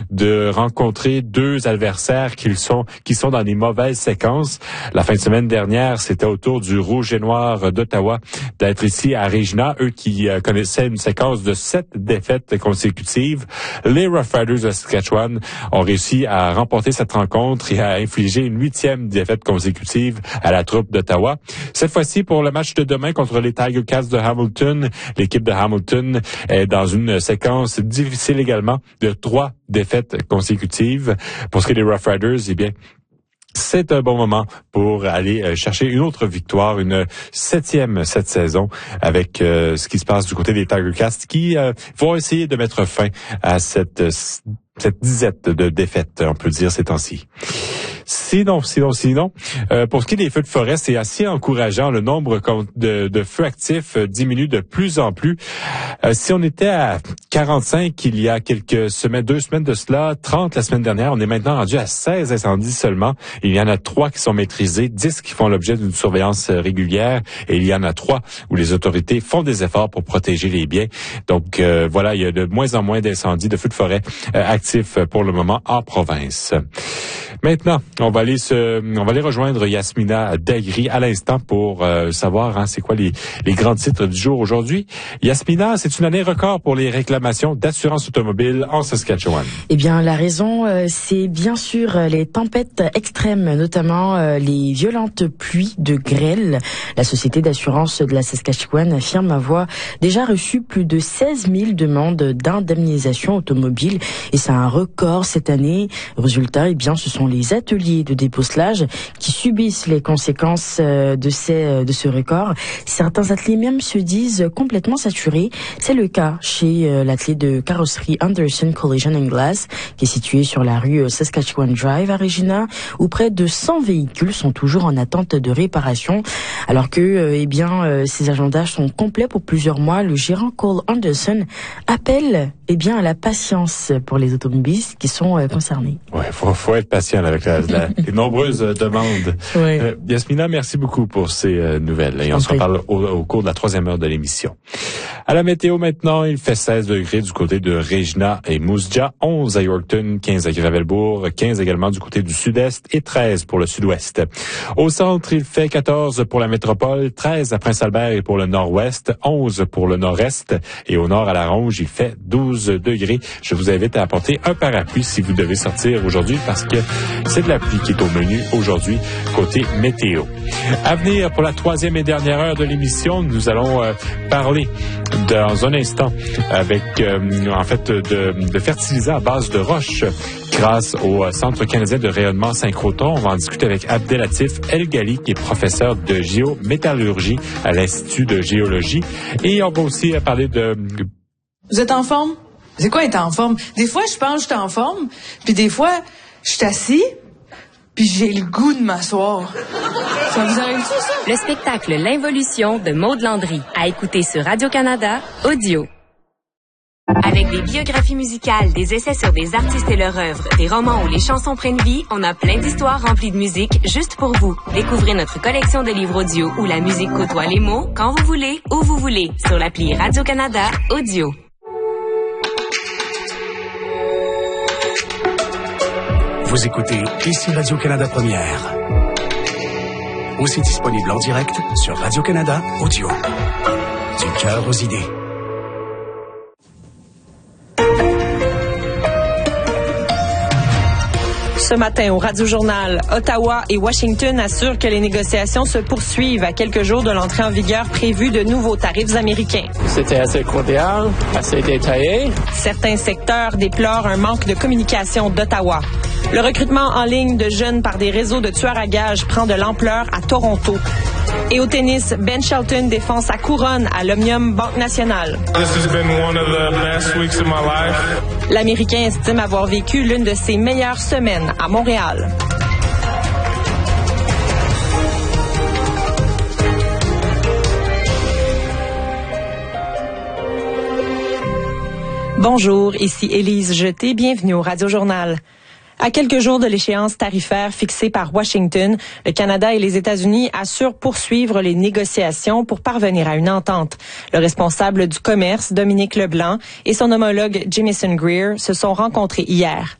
de rencontrer deux adversaires qui sont dans des mauvaises séquences. La fin de semaine dernière, c'était au tour du Rouge et Noir d'Ottawa d'être ici à Regina, eux qui connaissaient une séquence de 7 défaites consécutives. Les Rough Riders de Saskatchewan ont réussi à remporter cette rencontre et à infliger une 8e défaite consécutive à la troupe d'Ottawa. Cette fois-ci, pour le match de demain contre les Tiger Cats de Hamilton, l'équipe de Hamilton est dans une séquence difficile également de 3 défaites consécutives. Pour ce qui est des Rough Riders, eh bien, c'est un bon moment pour aller chercher une autre victoire, une 7e cette saison, avec ce qui se passe du côté des Tiger Cats qui vont essayer de mettre fin à cette disette de défaites, on peut dire, ces temps-ci. Sinon, pour ce qui est des feux de forêt, c'est assez encourageant. Le nombre de feux actifs diminue de plus en plus. Si on était à 45 il y a quelques semaines, 2 semaines de cela, 30 la semaine dernière, on est maintenant rendu à 16 incendies seulement. Il y en a 3 qui sont maîtrisés, 10 qui font l'objet d'une surveillance régulière, et il y en a 3 où les autorités font des efforts pour protéger les biens. Donc voilà, il y a de moins en moins d'incendies, de feux de forêt actifs pour le moment en province. Maintenant, on va aller rejoindre Yasmina Dagri à l'instant pour savoir c'est quoi les grands titres du jour aujourd'hui. Yasmina, c'est une année record pour les réclamations d'assurance automobile en Saskatchewan. Eh bien, la raison, c'est bien sûr les tempêtes extrêmes, notamment les violentes pluies de grêle. La Société d'assurance de la Saskatchewan affirme avoir déjà reçu plus de 16 000 demandes d'indemnisation automobile, et c'est un record cette année. Résultat, eh bien, ce sont les ateliers de déposselage qui subissent les conséquences de ce record. Certains ateliers même se disent complètement saturés. C'est le cas chez l'atelier de carrosserie Anderson Collision and Glass, qui est situé sur la rue Saskatchewan Drive à Regina, où près de 100 véhicules sont toujours en attente de réparation. Alors que, ces agendas sont complets pour plusieurs mois, le gérant Cole Anderson appelle, à la patience pour les automobilistes qui sont concernés. Ouais, faut être patient avec les nombreuses demandes. Ouais. Yasmina, merci beaucoup pour ces nouvelles. Et on se reparle au cours de la 3e heure de l'émission. À la météo maintenant, il fait 16 degrés du côté de Regina et Moose Jaw, 11 à Yorkton, 15 à Gravelbourg, 15 également du côté du sud-est et 13 pour le sud-ouest. Au centre, il fait 14 pour la métropole, 13 à Prince-Albert et pour le nord-ouest, 11 pour le nord-est, et au nord à la Ronge, il fait 12 degrés. Je vous invite à apporter un parapluie si vous devez sortir aujourd'hui, parce que c'est de la pluie qui est au menu aujourd'hui côté météo. À venir pour la 3e et dernière heure de l'émission, nous allons parler dans un instant avec de fertilisants à base de roches grâce au Centre canadien de rayonnement synchrotron. On va en discuter avec Abdelatif El-Ghali, qui est professeur de géométallurgie à l'Institut de géologie. Et on va aussi parler de... Vous êtes en forme? C'est quoi être en forme? Des fois, je pense que je suis en forme, puis des fois, je suis assis, puis j'ai le goût de m'asseoir. Ça vous arrive-tu, ça? Le spectacle L'Involution de Maude Landry, à écouter sur Radio-Canada, audio. Avec des biographies musicales, des essais sur des artistes et leur œuvre, des romans où les chansons prennent vie, on a plein d'histoires remplies de musique juste pour vous. Découvrez notre collection de livres audio où la musique côtoie les mots, quand vous voulez, où vous voulez, sur l'appli Radio-Canada Audio. Vous écoutez ici Radio-Canada Première. Aussi disponible en direct sur Radio-Canada Audio. Du cœur aux idées. Ce matin, au Radio-Journal, Ottawa et Washington assurent que les négociations se poursuivent à quelques jours de l'entrée en vigueur prévue de nouveaux tarifs américains. C'était assez cordial, assez détaillé. Certains secteurs déplorent un manque de communication d'Ottawa. Le recrutement en ligne de jeunes par des réseaux de tueurs à gages prend de l'ampleur à Toronto. Et au tennis, Ben Shelton défend sa couronne à l'Omnium Banque Nationale. L'Américain estime avoir vécu l'une de ses meilleures semaines à Montréal. Bonjour, ici Élise Jeté, bienvenue au Radio-Journal. À quelques jours de l'échéance tarifaire fixée par Washington, le Canada et les États-Unis assurent poursuivre les négociations pour parvenir à une entente. Le responsable du commerce, Dominique Leblanc, et son homologue Jamieson Greer se sont rencontrés hier.